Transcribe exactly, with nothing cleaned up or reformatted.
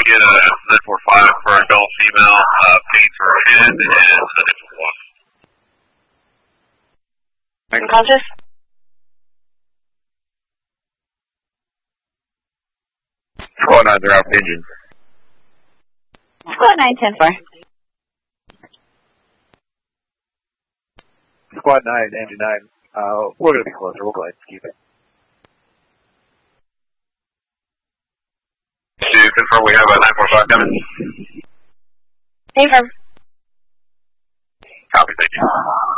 get a nine four five for a adult female, uh, paid for her head and the nipple block. Unconscious? Squad nine, they're out pigeon. Squad nine, ten four. Squad nine, engine nine. Uh, we're going to be closer. We'll go ahead and keep it. To confirm, we have a nine four five coming. Confirm. Copy, thank you.